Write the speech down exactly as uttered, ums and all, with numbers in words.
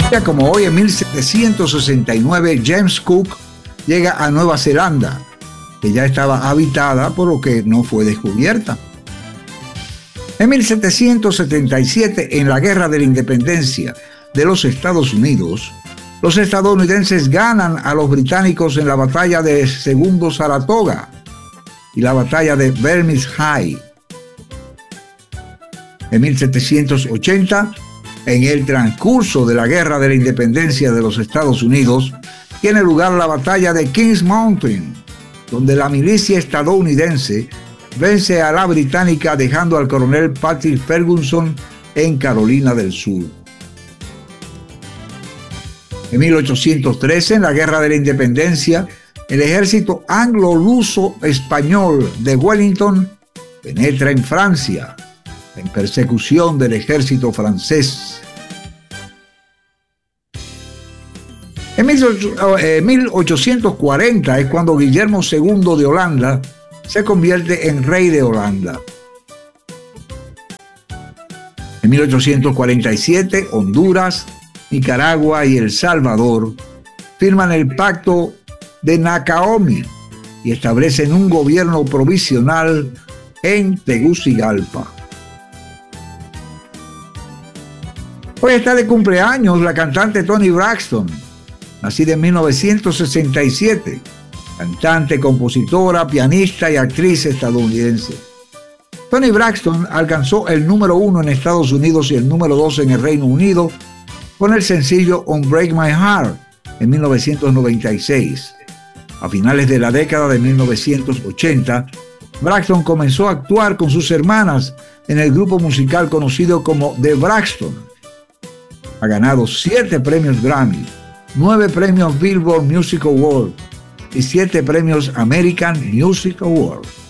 Ya como hoy en mil setecientos sesenta y nueve James Cook llega a Nueva Zelanda, que ya estaba habitada por lo que no fue descubierta. En mil setecientos setenta y siete, en la Guerra de la Independencia de los Estados Unidos, los estadounidenses ganan a los británicos en la batalla de Segundo Saratoga y la batalla de Vermins High. En mil setecientos ochenta, en el transcurso de la Guerra de la Independencia de los Estados Unidos, tiene lugar la batalla de Kings Mountain, donde la milicia estadounidense vence a la británica dejando al coronel Patrick Ferguson en Carolina del Sur. En mil ochocientos trece, en la Guerra de la Independencia, el ejército anglo-luso español de Wellington penetra en Francia en persecución del ejército francés. En mil ochocientos cuarenta es cuando Guillermo segundo de Holanda se convierte en rey de Holanda. En mil ochocientos cuarenta y siete, Honduras, Nicaragua y El Salvador firman el Pacto de Nacaome y establecen un gobierno provisional en Tegucigalpa. Hoy está de cumpleaños la cantante Toni Braxton, nacida en mil novecientos sesenta y siete, cantante, compositora, pianista y actriz estadounidense. Toni Braxton alcanzó el número uno en Estados Unidos y el número dos en el Reino Unido con el sencillo Unbreak My Heart en mil novecientos noventa y seis. A finales de la década de mil novecientos ochenta, Braxton comenzó a actuar con sus hermanas en el grupo musical conocido como The Braxton. Ha ganado siete premios Grammy, nueve premios Billboard Music Award y siete premios American Music Award.